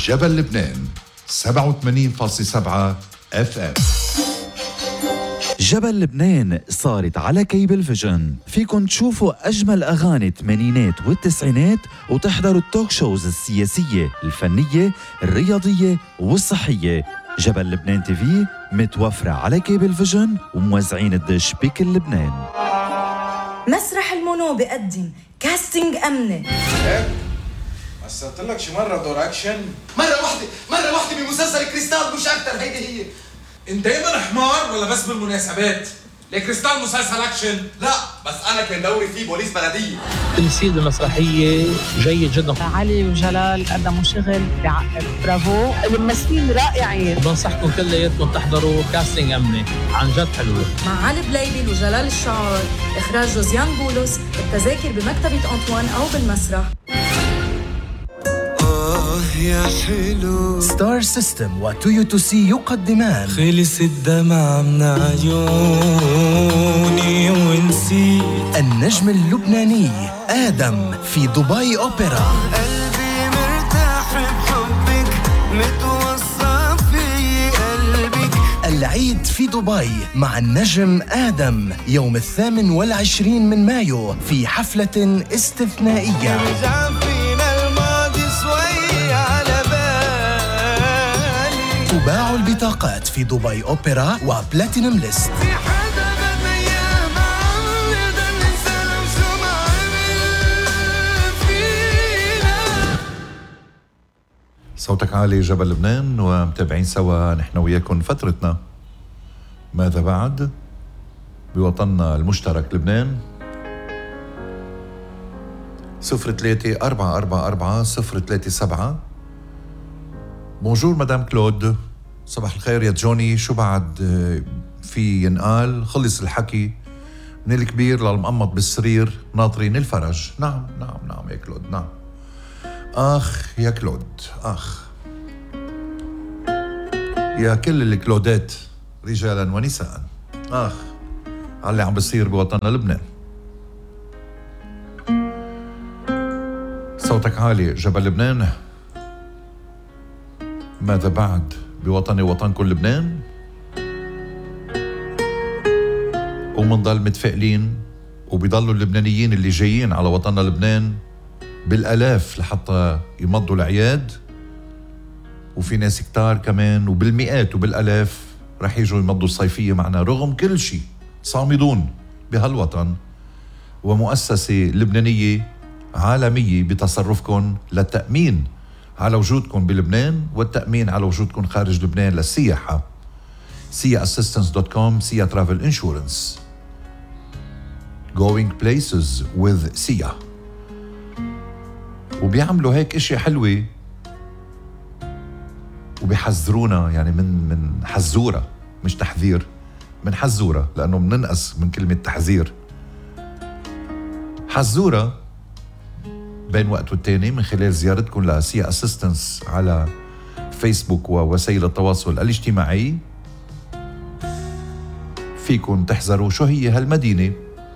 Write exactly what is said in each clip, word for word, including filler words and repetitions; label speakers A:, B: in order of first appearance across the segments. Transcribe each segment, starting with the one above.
A: جبل لبنان سبعة وثمانين فاصلة سبعة اف ام.
B: جبل لبنان صارت على كيبل فيجن. فيكن تشوفوا أجمل أغاني الثمانينات والتسعينات وتحضروا التوك شوز السياسية الفنية الرياضية والصحية. جبل لبنان تي في متوفرة على كيبل فيجن وموزعين الدش بكل لبنان.
C: مسرح المونو بقدم كاستنج أمنة.
D: مثلت لك شي مرة دور أكشن؟
E: مرة واحدة مرة واحدة بمسلسل كريستال مش أكتر. هيدي هي.
D: انت دايما حمار ولا بس بالمناسبات؟ ليه كريستال مسلسل أكشن؟
E: لا بس أنا كان دوري فيه بوليس بلدية.
F: تمثيل المسرحية جيد جدا.
G: علي وجلال قدموا شغل بعقد. برافو، الممثلين رائعين.
F: بنصحكم كلياتكم تحضروا كاستنج أمنة، عن جد حلوة.
C: مع علي بليبل وجلال الشعار، إخراج جوزيان بولس. التذاكر بمكتبة أنطوان أو بالمسرح.
H: يا حلو.
I: ستار سيستم وتويوتو سي يقدمان
H: خلص الدمع من عيوني ونسيت
I: النجم اللبناني آدم في دبي أوبرا.
H: قلبي مرتاح بحبك متوصى في قلبك.
I: العيد في دبي مع النجم آدم يوم الثامن والعشرين من مايو في حفلة استثنائية. تباع البطاقات في دبي أوبرا وبلاتينوم ليست.
A: صوتك عالي جبل لبنان ومتابعين سوا نحن وياكم فترتنا ماذا بعد بوطننا المشترك لبنان. صفر ثلاثة أربعة أربعة أربعة صفر ثلاثة سبعة. بونجور مدام كلود، صباح الخير يا جوني. شو بعد في ينقال؟ خلص الحكي من الكبير للمقمط بالسرير ناطرين الفرج. نعم نعم نعم يا كلود نعم. آخ يا كلود آخ يا كل الكلودات رجالا ونساء، آخ على اللي عم بصير بوطننا لبنان. صوتك عالي جبل لبنان. ماذا بعد بوطني وطنكم لبنان؟ ومنضل متفائلين وبيضلوا اللبنانيين اللي جايين على وطننا لبنان بالآلاف لحتى يمضوا الأعياد، وفي ناس كتار كمان وبالمئات وبالآلاف رح يجوا يمضوا الصيفية معنا رغم كل شيء. صامدون بهالوطن ومؤسسة لبنانية عالمية بتصرفكم للتأمين على وجودكم بلبنان والتأمين على وجودكم خارج لبنان للسياحة. سيا أسيستنس دوت كوم. سيا ترافل انشورنس. Going places with سيا. وبيعملوا هيك اشياء حلوة وبيحذرونا، يعني من من حزورة مش تحذير، من حزورة لأنه بننقص من كلمة تحذير. حزورة بين وقت والتاني من خلال زيارتكم لسيا أسيستنس على فيسبوك ووسائل التواصل الاجتماعي. فيكن تحذروا شو هي هالمدينة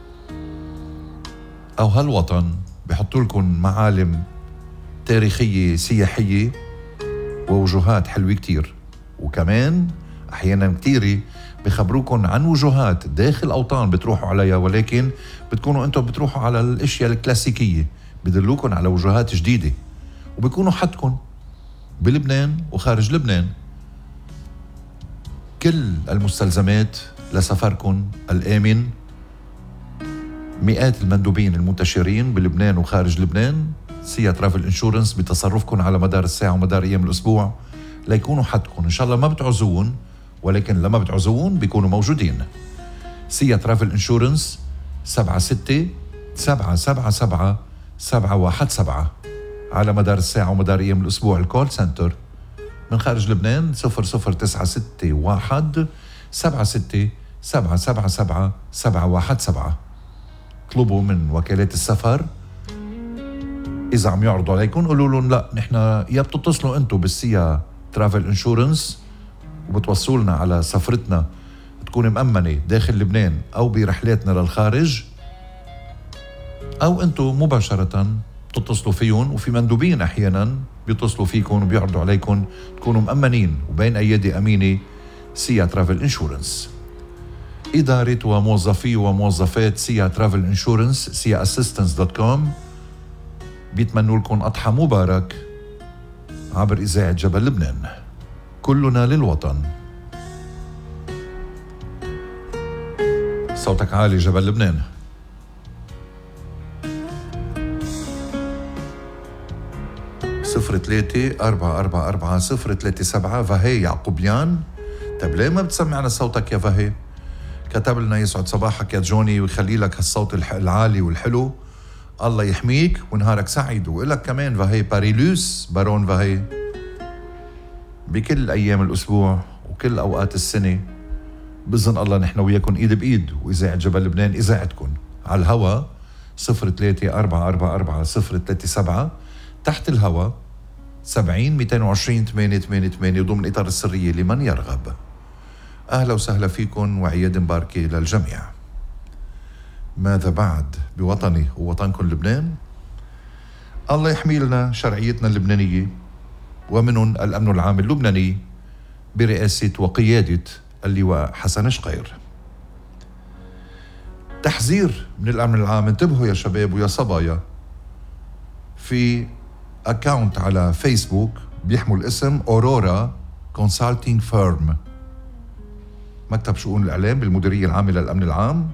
A: أو هالوطن. بحطوا لكم معالم تاريخية سياحية ووجوهات حلوة كتير، وكمان أحيانا كتيرة بخبروكم عن وجوهات داخل أوطان بتروحوا عليها، ولكن بتكونوا أنتم بتروحوا على الأشياء الكلاسيكية. بدلوكن على وجوهات جديدة وبيكونوا حدكن بلبنان وخارج لبنان. كل المستلزمات لسفركن الآمن. مئات المندوبين المنتشرين بلبنان وخارج لبنان. سيا ترافل انشورنس بتصرفكن على مدار الساعة ومدار أيام الأسبوع ليكونوا حدكن. إن شاء الله ما بتعزون، ولكن لما بتعزون بيكونوا موجودين. سيا ترافل انشورنس سبعة ستة سبعة سبعة سبعة سبعة واحد سبعة على مدار الساعة ومدار أيام الأسبوع. الكول سنتر من خارج لبنان صفر صفر تسعة ستة واحد سبعة ستة سبعة سبعة سبعة سبعة واحد سبعة. اطلبوا من وكالات السفر إذا عم يعرضوا عليكم قولوا لهم لا نحن يا بتتصلوا أنتوا بالسيا ترافل انشورنس وبتوصلنا على سفرتنا تكون مأمنة داخل لبنان أو برحلاتنا للخارج، أو أنتوا مباشرة بتتصلوا فيهم، وفي مندوبين أحيانا بيتصلوا فيكم وبيعرضوا عليكم تكونوا مأمنين، وبين أيدي أمينة سيا ترافل انشورنس. إدارة وموظفي وموظفات سيا ترافل انشورنس سيا اسيستنس دوت كوم بيتمنوا لكم أضحى مبارك عبر إذاعة جبل لبنان. كلنا للوطن. صوتك عالي جبل لبنان. صفر ثلاثة أربعة أربعة أربعة صفر ثلاثة سبعة. فهي يعقوبيان. طيب ليه ما بتسمعنا صوتك يا فهي؟ كتب لنا يسعد صباحك يا جوني ويخلي لك هالصوت العالي والحلو. الله يحميك ونهارك سعيد. وإلك كمان فهي باريلوس بارون فهي بكل أيام الأسبوع وكل أوقات السنة. بإذن الله نحن وياكم إيد بإيد، وإذاعة جبل لبنان إذاعتكم على الهوا. صفر ثلاثة أربعة أربعة أربعة صفر ثلاثة سبعة. تحت الهوا سبعين مئتين وعشرين ثمانية ثمانية ثمانية ضمن إطار السرية لمن يرغب. أهلا وسهلا فيكم وعياد مباركة للجميع. ماذا بعد بوطني ووطنكم لبنان؟ الله يحمي لنا شرعيتنا اللبنانية ومنهم الأمن العام اللبناني برئاسة وقيادة اللواء حسن شقير. تحذير من الأمن العام، انتبهوا يا شباب ويا صبايا. في أكاونت على فيسبوك بيحمل اسم أورورا كونسالتينج فيرم، مكتب شؤون الإعلام بالمديرية العامة للأمن العام،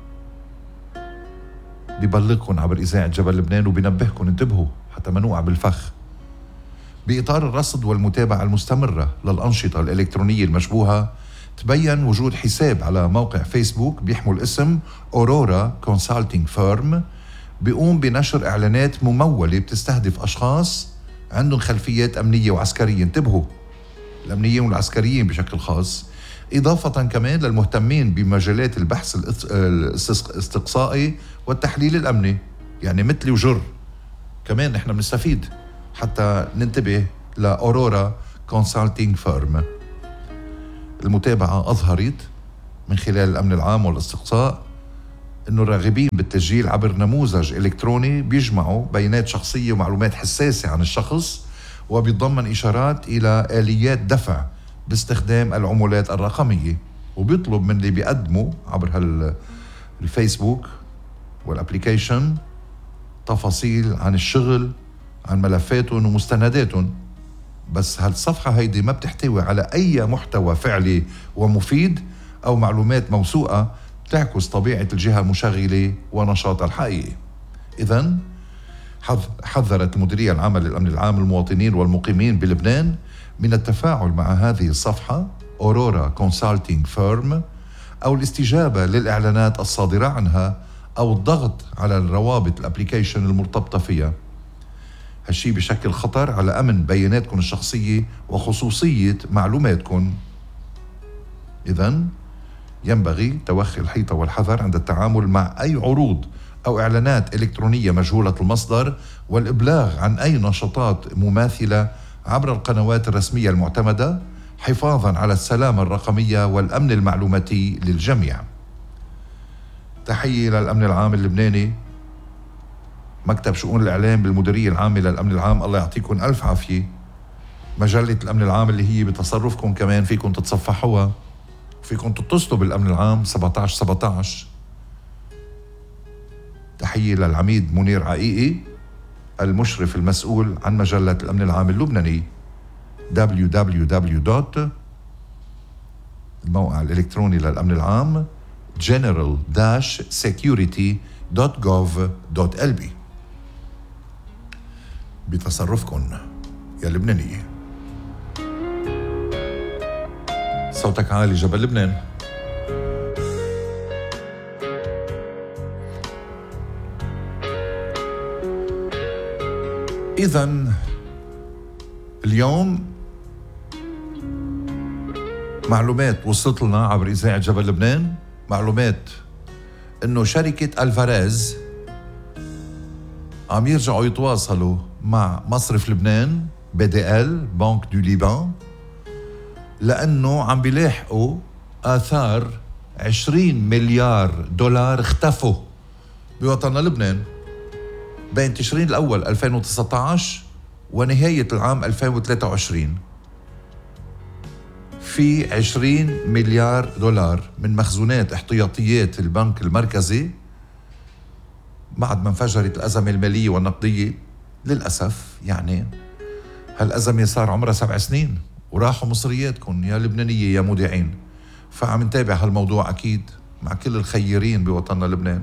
A: بيبلغكم عبر إذاعة جبل لبنان وبينبهكم انتبهوا حتى ما نوقع بالفخ. بإطار الرصد والمتابعة المستمرة للأنشطة الإلكترونية المشبوهة، تبين وجود حساب على موقع فيسبوك بيحمل اسم أورورا كونسالتينج فيرم، بيقوم بنشر إعلانات ممولة بتستهدف أشخاص عندهم خلفيات أمنية وعسكرية. انتبهوا، الأمنيين والعسكريين بشكل خاص، إضافة كمان للمهتمين بمجالات البحث الاستقصائي والتحليل الأمني. يعني مثلي وجر كمان نحن بنستفيد حتى ننتبه لأورورا كونسالتينج فيرم. المتابعة أظهرت من خلال الأمن العام والاستقصاء أنه الراغبين بالتسجيل عبر نموذج إلكتروني بيجمعوا بيانات شخصية ومعلومات حساسة عن الشخص، وبيتضمن إشارات إلى آليات دفع باستخدام العملات الرقمية، وبيطلب من اللي بيقدموا عبر هالفيسبوك والابليكيشن تفاصيل عن الشغل، عن ملفاتهم ومستنداتهم. بس هالصفحة هيدي ما بتحتوي على أي محتوى فعلي ومفيد أو معلومات موثوقة تعكس طبيعة الجهة المشغلة ونشاطها الحقيقي. إذن حذرت المديرية العامة للأمن العام المواطنين والمقيمين بلبنان من التفاعل مع هذه الصفحة أورورا كونسالتينج فيرم، أو الاستجابة للإعلانات الصادرة عنها، أو الضغط على الروابط الابليكيشن المرتبطة فيها. هالشي بشكل خطر على أمن بياناتكم الشخصية وخصوصية معلوماتكم. إذن ينبغي توخي الحيطة والحذر عند التعامل مع أي عروض أو إعلانات إلكترونية مجهولة المصدر، والإبلاغ عن أي نشاطات مماثلة عبر القنوات الرسمية المعتمدة، حفاظاً على السلامة الرقمية والأمن المعلوماتي للجميع. تحية للأمن العام اللبناني، مكتب شؤون الإعلام بالمديرية العامة للأمن العام. الله يعطيكم ألف عافية. مجلة الأمن العام اللي هي بتصرفكم كمان فيكم تتصفحوها، فيكم تتصلوا بالأمن العام سبعة عشر سبعة عشر. تحية للعميد منير عقيقي المشرف المسؤول عن مجلة الأمن العام اللبناني. دبليو دبليو دبليو دوت الموقع الإلكتروني للأمن العام جنرال سيكيورتي دوت جوف دوت إل بي. بتصرفكم يا لبنانية. صوتك عالي جبل لبنان. إذن اليوم معلومات وصلت لنا عبر إذاعة جبل لبنان، معلومات إنه شركة الفاريز عم يرجعوا يتواصلوا مع مصرف لبنان بي دي إل بنك دو ليبان، لأنه عم بيلاحقوا آثار عشرين مليار دولار اختفوا بوطننا لبنان. بين تشرين الأول ألفين وتسعة عشر ونهاية العام ألفين وثلاثة وعشرين في عشرين مليار دولار من مخزونات احتياطيات البنك المركزي بعد ما انفجرت الأزمة المالية والنقدية. للأسف يعني هالأزمة صار عمرها سبع سنين وراحوا مصرياتكم يا لبنانية يا مودعين. فعم نتابع هالموضوع أكيد مع كل الخيرين بوطننا لبنان.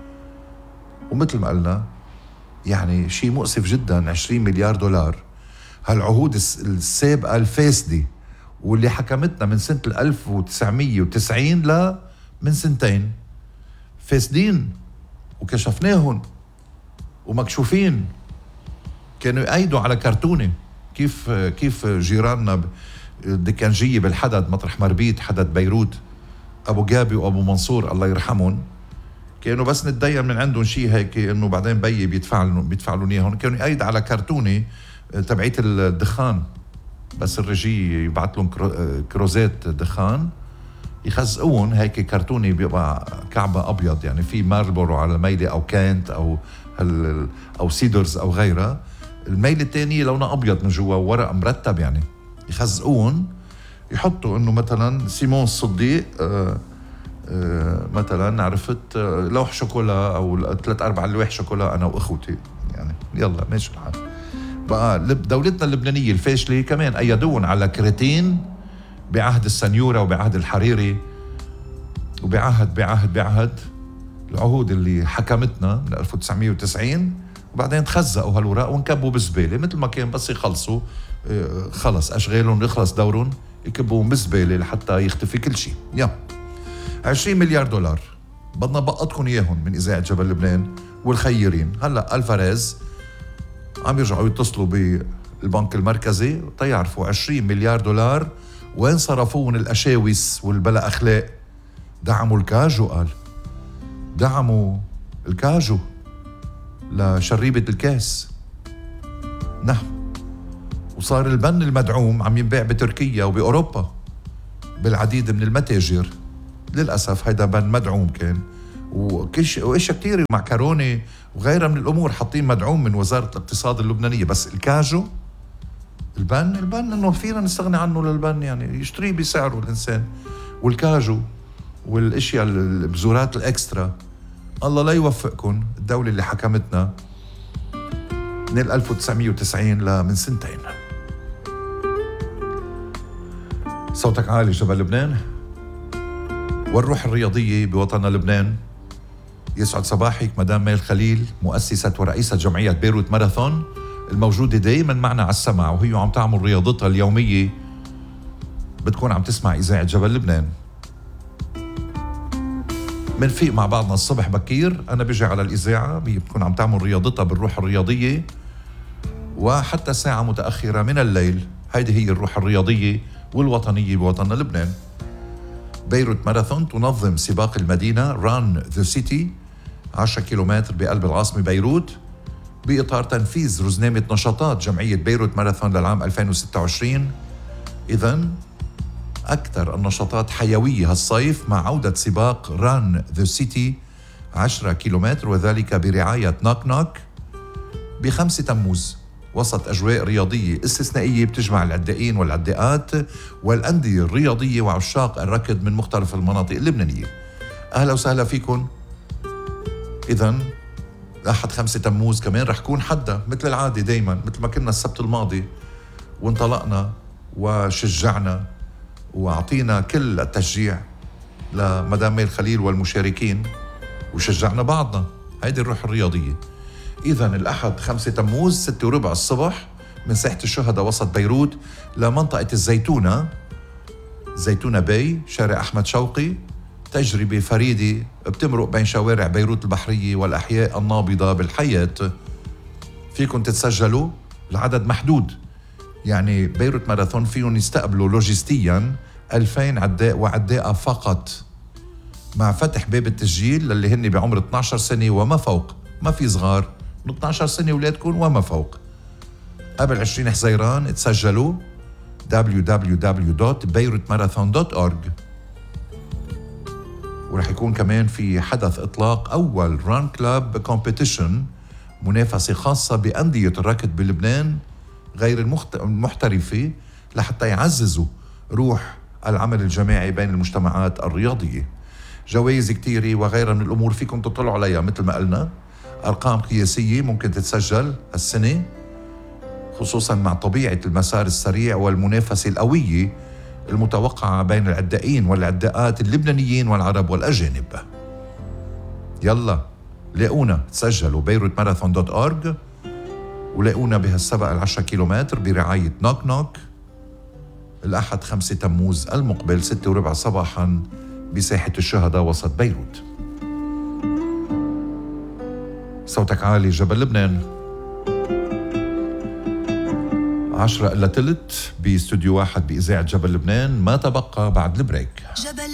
A: ومثل ما قلنا يعني شيء مؤسف جدا، عشرين مليار دولار. هالعهود السابقة الفاسدة واللي حكمتنا من سنة ألف وتسعمية وتسعين ل من سنتين فاسدين وكشفناهم ومكشوفين. كانوا يأيدوا على كرتونة كيف كيف جيراننا الدكنجية بالحدد مطرح مربيت حدد بيروت أبو جابي وأبو منصور الله يرحمهم، كانوا بس نتدين من عندهم شيء هيك انه بعدين بيي بيدفع لهم بيدفع لهم اياهم. كانوا يأيد على كرتونه تبعيت الدخان، بس الرجي يبعث لهم كروزات دخان يخزقون هيك كرتونه بيبقى كعبه ابيض يعني في مارلبورو على الميله او كانت او هال او سيدرز او غيرها. الميله الثانيه لونها ابيض من جوا وورق مرتب يعني يخزقون يحطوا انه مثلا سيمون الصديق آه آه مثلا عرفت آه لوح شوكولا او ثلاث اربع لوح شوكولا انا واخوتي يعني يلا ماشي الحال. بقى دولتنا اللبنانيه الفاشله كمان ايدون على كريتين بعهد السنيوره وبعهد الحريري وبعهد بعهد بعهد العهود اللي حكمتنا من ألف وتسعمية وتسعين، وبعدين تخزقوا هالوراق ونكبوا بالزباله مثل ما كان بس يخلصوا آه خلص اشغالهم يخلص دورهم يكبوهم بالزباله لحتى يختفي كل شيء. يا عشرين مليار دولار بدنا بقطكم اياهم من اذاعه جبل لبنان والخيرين. هلا الفاريز عم يرجعوا يتصلوا بالبنك المركزي تيعرفوا عشرين مليار دولار وين صرفوهم الاشاوس والبلا اخلاق. دعموا الكاجو، قال دعموا الكاجو لشريبه الكاس. نعم، وصار البن المدعوم عم ينباع بتركيا وبأوروبا بالعديد من المتاجر. للأسف هيدا بن مدعوم كان وكش وإشياء كتير معكرونة وغيرها من الأمور حاطين مدعوم من وزارة الاقتصاد اللبنانية. بس الكاجو البن البن إنه فينا نستغني عنه للبن يعني يشتريه بسعره الإنسان. والكاجو والإشياء البزورات الإكسترا الله لا يوفقكم الدولة اللي حكمتنا من ألف وتسعمية وتسعين لمن سنتين. صوتك عالي جبل لبنان والروح الرياضية بوطننا لبنان. يسعد صباحك مدام ميل خليل مؤسسة ورئيسة جمعية بيروت ماراثون الموجودة دايما معنا على السمع وهي عم تعمل رياضتها اليومية. بتكون عم تسمع إذاعة جبل لبنان. منفيق مع بعضنا الصبح بكير، أنا بيجي على الإذاعة بتكون عم تعمل رياضتها بالروح الرياضية وحتى ساعة متأخرة من الليل. هيدي هي الروح الرياضية والوطنية بوطننا لبنان. بيروت ماراثون تنظم سباق المدينة ران ذا سيتي عشرة كيلومتر بقلب العاصمة بيروت بإطار تنفيذ رزنامة نشاطات جمعية بيروت ماراثون للعام ألفين وستة وعشرين. إذن أكثر النشاطات حيوية هالصيف مع عودة سباق ران ذا سيتي عشرة كيلومتر وذلك برعاية نوك نوك بخمسة تموز وسط أجواء رياضية استثنائية بتجمع العدائين والعداءات والأندية الرياضية وعشاق الركض من مختلف المناطق اللبنانية. أهلا وسهلا فيكم. إذن أحد خمسة تموز كمان رح يكون حدا مثل العادة دايما مثل ما كنا السبت الماضي وانطلقنا وشجعنا وأعطينا كل التشجيع لمدام ميل خليل والمشاركين وشجعنا بعضنا. هيدي الروح الرياضية. إذن الأحد خمسة تموز ستة وربع الصبح من ساحة الشهداء وسط بيروت لمنطقة الزيتونة زيتونة باي شارع أحمد شوقي. تجربة فريدة بتمرق بين شوارع بيروت البحرية والأحياء النابضة بالحياة. فيكن تتسجلوا، العدد محدود يعني بيروت ماراثون فيهم يستقبلوا لوجستيا ألفين عداء وعداءة فقط مع فتح باب التسجيل للي هن بعمر اثني عشر سنة وما فوق. ما في صغار، من اثني عشر سنة ولادكم وما فوق. قبل عشرين حزيران تسجلوا دبليو دبليو دبليو دوت بيروت ماراثون دوت أورج. ورح يكون كمان في حدث إطلاق أول ران كلاب كومبيتيشن منافسة خاصة بأندية الركض بلبنان غير المخت... المحترفة لحتى يعززوا روح العمل الجماعي بين المجتمعات الرياضية. جوائز كتيرة وغيرها من الأمور فيكم تطلعوا عليها مثل ما قلنا. أرقام قياسية ممكن تتسجل السنة، خصوصا مع طبيعة المسار السريع والمنافسة القوية المتوقعة بين العدائين والعداءات اللبنانيين والعرب والأجانب. يلا لاقونا تسجلوا بيروت ماراثون دوت أورج ولاقونا بهالسبق العشرة كيلومتر برعاية نوك نوك الأحد خمسة تموز المقبل ستة وربع صباحا بساحة الشهداء وسط بيروت. صوتك عالي جبل لبنان. عشرة إلا تلت باستوديو واحد بإذاعة جبل لبنان، ما تبقى بعد البريك.
J: جبل